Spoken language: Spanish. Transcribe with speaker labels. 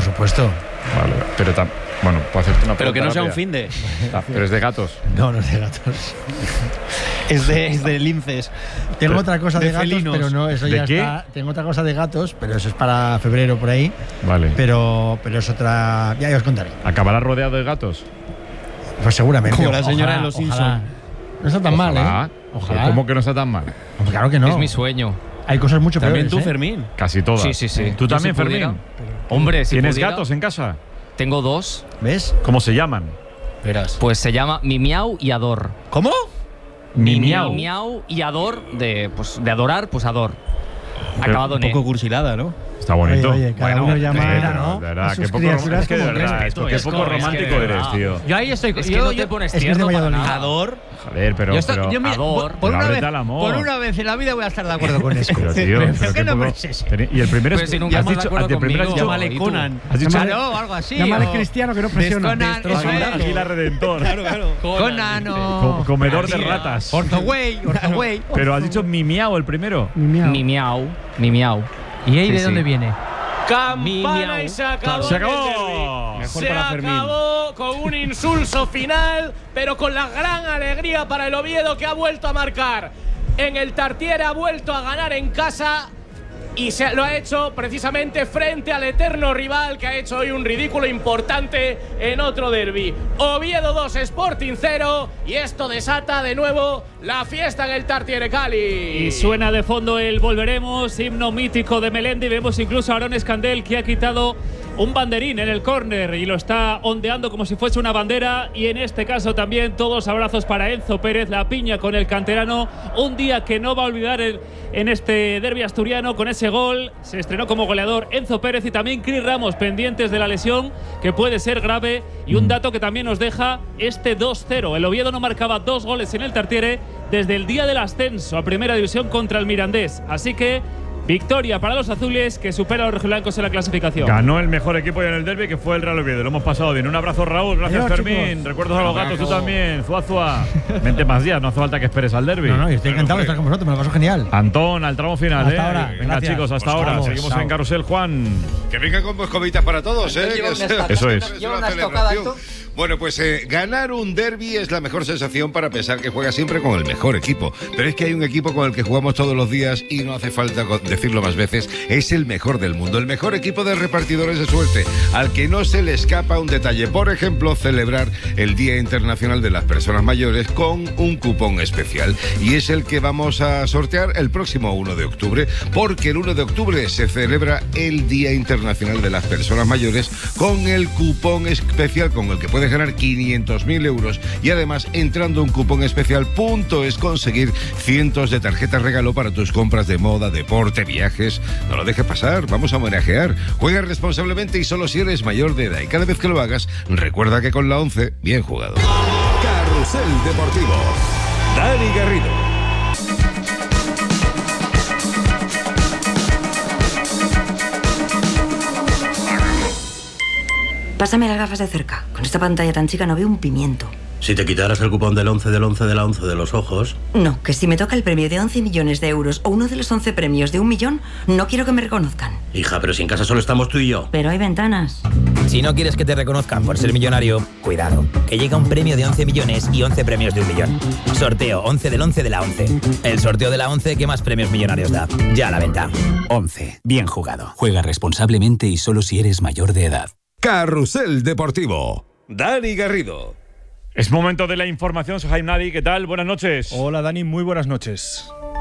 Speaker 1: por supuesto.
Speaker 2: Vale, pero bueno, puedo hacerte una pregunta.
Speaker 3: Pero que no sea un
Speaker 2: rápida.
Speaker 3: finde.
Speaker 2: Pero es de gatos.
Speaker 1: No es de gatos. es de linces. Tengo otra cosa de gatos,
Speaker 3: felinos.
Speaker 1: pero no, eso
Speaker 2: ¿De
Speaker 1: ya
Speaker 2: qué?
Speaker 1: está. Tengo otra cosa de gatos, pero eso es para febrero por ahí.
Speaker 2: Vale.
Speaker 1: Pero es otra. Ya os contaré.
Speaker 2: ¿Acabará rodeado de gatos?
Speaker 1: Pues seguramente.
Speaker 3: Como la señora
Speaker 1: Ojalá,
Speaker 3: de los
Speaker 1: ojalá.
Speaker 3: Simpson.
Speaker 1: No está tan mal,
Speaker 2: Ojalá.
Speaker 1: ¿eh? Ojalá.
Speaker 2: ¿Cómo que no está tan mal?
Speaker 1: Hombre, claro que no.
Speaker 4: Es mi sueño.
Speaker 1: Hay cosas mucho
Speaker 3: También
Speaker 1: peores,
Speaker 3: tú,
Speaker 1: ¿eh?
Speaker 3: Fermín.
Speaker 2: Casi todas.
Speaker 4: Sí.
Speaker 2: ¿Tú
Speaker 4: Yo
Speaker 2: también,
Speaker 4: si pudiera.
Speaker 2: Fermín?
Speaker 4: Hombre, si
Speaker 2: ¿Tienes
Speaker 4: pudiera,
Speaker 2: gatos en casa?
Speaker 4: Tengo 2.
Speaker 1: ¿Ves?
Speaker 2: ¿Cómo se llaman?
Speaker 3: Verás.
Speaker 4: Pues se llama Mimiau y Ador.
Speaker 3: ¿Cómo?
Speaker 2: Mimiau.
Speaker 4: Mimiau y Ador, de adorar, pues Ador. Acabado en
Speaker 3: Un poco
Speaker 4: E.
Speaker 3: cursilada, ¿no?
Speaker 2: Está bonito.
Speaker 1: Oye, cada uno llama
Speaker 2: ¿no? De verdad,
Speaker 1: a sus
Speaker 2: qué poco
Speaker 1: criaturas
Speaker 2: es que de
Speaker 1: como
Speaker 2: verdad,
Speaker 1: quiere.
Speaker 2: qué poco romántico eres, tío.
Speaker 4: Yo ahí estoy. Es que no te pones
Speaker 1: es que es de
Speaker 4: tierno para
Speaker 1: Valladolid.
Speaker 4: nada.
Speaker 3: Ador.
Speaker 2: Joder, pero
Speaker 1: mira,
Speaker 4: Ador.
Speaker 1: por una
Speaker 2: ábrete
Speaker 1: vez,
Speaker 2: al amor.
Speaker 1: por una vez en la vida voy a estar de acuerdo con eso.
Speaker 2: Pero, tío, pero
Speaker 1: ¿Qué
Speaker 2: qué
Speaker 1: nombre
Speaker 2: poco-
Speaker 1: es ese?
Speaker 2: Y el primero
Speaker 4: Pues
Speaker 2: es
Speaker 4: si nunca
Speaker 2: has
Speaker 4: estás de
Speaker 2: dicho,
Speaker 4: acuerdo
Speaker 2: el primero has
Speaker 4: conmigo.
Speaker 2: dicho,
Speaker 3: Llámale
Speaker 4: ¿Y tú?
Speaker 3: Conan.
Speaker 2: has dicho
Speaker 1: Claro, algo así.
Speaker 5: Llámale
Speaker 1: o-
Speaker 5: cristiano que no presiona.
Speaker 1: Conan, eso es.
Speaker 2: Águila Redentor.
Speaker 3: Claro.
Speaker 1: Conan o...
Speaker 2: Comedor de ratas.
Speaker 1: Orthoway.
Speaker 2: Pero has dicho Mimiau el primero.
Speaker 4: Mimiau.
Speaker 5: ¿Y ahí
Speaker 4: Sí,
Speaker 5: de
Speaker 4: sí.
Speaker 5: dónde viene?
Speaker 6: Campana y se acabó.
Speaker 2: Se
Speaker 6: en el
Speaker 2: acabó.
Speaker 6: derbi.
Speaker 3: Mejor
Speaker 6: Se
Speaker 3: para Fermín.
Speaker 6: acabó con un insulso final, pero con la gran alegría para el Oviedo, que ha vuelto a marcar. En el Tartiere ha vuelto a ganar en casa y lo ha hecho precisamente frente al eterno rival, que ha hecho hoy un ridículo importante en otro derbi. Oviedo 2, Sporting 0, y esto desata de nuevo la fiesta en el Tartiere Cali.
Speaker 7: Y suena de fondo el Volveremos, himno mítico de Melendi. Vemos incluso a Aaron Escandel, que ha quitado un banderín en el córner y lo está ondeando como si fuese una bandera. Y en este caso también todos abrazos para Enzo Pérez, la piña con el canterano. Un día que no va a olvidar en este derbi asturiano. Con ese gol se estrenó como goleador Enzo Pérez y también Cris Ramos, pendientes de la lesión que puede ser grave. Y un dato que también nos deja este 2-0. El Oviedo no marcaba 2 goles en el Tartiere desde el día del ascenso a Primera División contra el Mirandés. Así que victoria para los azules, que supera a los rojiblancos en la clasificación.
Speaker 2: Ganó el mejor equipo ya en el derbi, que fue el Real Oviedo. Lo hemos pasado bien. Un abrazo, Raúl. Gracias,
Speaker 1: Adiós,
Speaker 2: Fermín.
Speaker 1: chicos.
Speaker 2: Recuerdos a los gatos, tú también. Zuazua. Vente más días, no hace falta que esperes al derbi.
Speaker 1: No, yo estoy encantado de estar con vosotros, me lo paso genial.
Speaker 2: Antón, al tramo final,
Speaker 1: Hasta ahora.
Speaker 2: Venga,
Speaker 1: Gracias.
Speaker 2: chicos, hasta
Speaker 1: Pues
Speaker 2: ahora.
Speaker 1: vamos,
Speaker 2: Seguimos
Speaker 1: chao.
Speaker 2: en Carrusel, Juan.
Speaker 8: Que venga con moscovitas para todos, ¿eh?
Speaker 2: Eso es.
Speaker 8: una celebración. Bueno, pues ganar un derbi es la mejor sensación para pensar que juega siempre con el mejor equipo. Pero es que hay un equipo con el que jugamos todos los días y no hace falta decirlo más veces. Es el mejor del mundo, el mejor equipo de repartidores de suerte, al que no se le escapa un detalle. Por ejemplo, celebrar el Día Internacional de las Personas Mayores con un cupón especial. Y es el que vamos a sortear el próximo 1 de octubre, porque el 1 de octubre se celebra el Día Internacional de las Personas Mayores con el cupón especial con el que puedes ganar 500.000 euros y además, entrando a un cupón especial, es conseguir cientos de tarjetas regalo para tus compras de moda, deporte, viajes. No lo dejes pasar, vamos a homenajear. Juega responsablemente y solo si eres mayor de edad. Y cada vez que lo hagas, recuerda que con la 11, bien jugado.
Speaker 9: Carrusel Deportivo. Dani Garrido.
Speaker 10: Pásame las gafas de cerca. Con esta pantalla tan chica no veo un pimiento.
Speaker 11: Si te quitaras el cupón del 11 del 11 de la 11 de los ojos...
Speaker 10: No, que si me toca el premio de 11 millones de euros o uno de los 11 premios de 1 millón, no quiero que me reconozcan.
Speaker 11: Hija, pero si en casa solo estamos tú y yo.
Speaker 10: Pero hay ventanas.
Speaker 12: Si no quieres que te reconozcan por ser millonario, cuidado, que llega un premio de 11 millones y 11 premios de 1 millón. Sorteo 11 del 11 de la 11. El sorteo de la 11 que más premios millonarios da. Ya a la venta.
Speaker 13: 11. Bien jugado. Juega responsablemente y solo si eres mayor de edad.
Speaker 9: Carrusel Deportivo. Dani Garrido.
Speaker 2: Es momento de la información. Soy Jaime Nadi. ¿Qué tal? Buenas noches.
Speaker 14: Hola, Dani. Muy buenas noches.